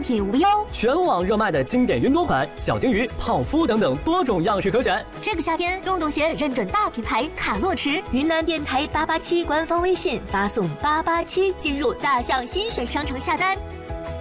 品无忧。 全网热卖的经典云朵款、小金鱼、泡芙等等多种样式可选。 这个夏天，洞洞鞋认准大品牌卡洛驰。云南电台887官方微信发送887进入大象新选商城下单。